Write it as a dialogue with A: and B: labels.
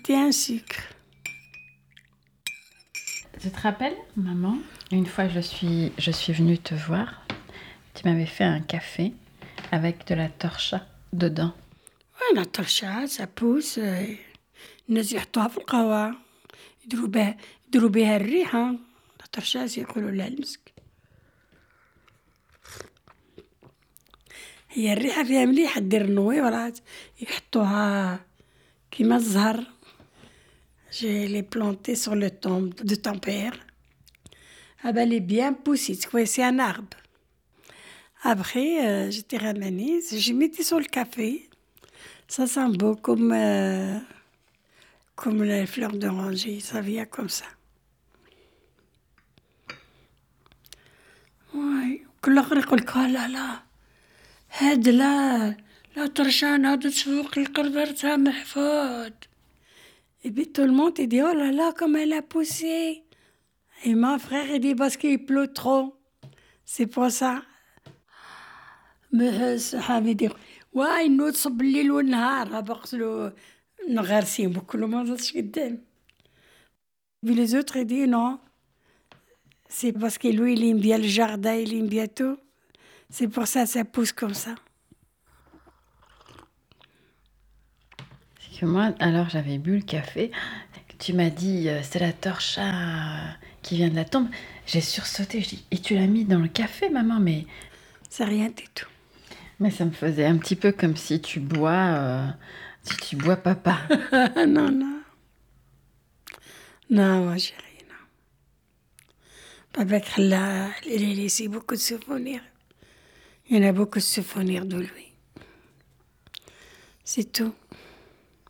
A: C'était un sucre.
B: Tu te rappelles, maman, une fois je suis venue te voir, tu m'avais fait un café avec de la torcha dedans.
A: Ouais, la torcha, ça pousse. الناس يحطوها في القهوة يديروا بها الريحة. لا torcha يقولوا لها المسك. هي الريحة فيها مليحة دير النويورات يحطوها كيما الزهر. Je l'ai planté sur le tombe de ton père. Ah ben, elle est bien poussée, c'est un arbre. Après, j'étais ramenée, j'ai mis sur le café. Ça sent beau comme les fleurs d'oranger, ça vient comme ça. Ouais. كل آخر يقول لك لا هاد لا طرشان هاد تسوق القردرتها محفوظ. Et puis tout le monde il dit oh là comme elle a poussé. Et mon frère il dit parce qu'il pleut trop. C'est pour ça. Mais صحابي يديروا واي نوصب بالليل والنهار بغسلوا غارسين كل ما زادش قدام. Puis les autres ils disent non. C'est parce que lui il aime bien le jardin, il aime bien tout. C'est pour ça pousse comme ça.
B: C'est que moi, alors j'avais bu le café, tu m'as dit c'est la torcha qui vient de la tombe. J'ai sursauté, je dis et tu l'as mis dans le café, maman, mais
A: C'est rien du tout.
B: mais ça me faisait un petit peu comme si tu bois papa.
A: Non. Non, ma chérie, non. Papa Kralla, il a laissé beaucoup de souvenirs. Il y en a beaucoup de souvenirs de lui. C'est tout.